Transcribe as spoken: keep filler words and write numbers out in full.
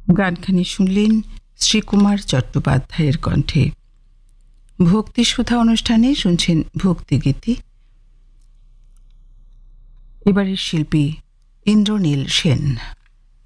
গানখানি শুনলেন শ্রীকুমার চট্টোপাধ্যায়ের কণ্ঠে। ভক্তিসুধা অনুষ্ঠানে শুনছেন ভক্তিগীতি। এবারের শিল্পী ইন্দ্রনীল সেন।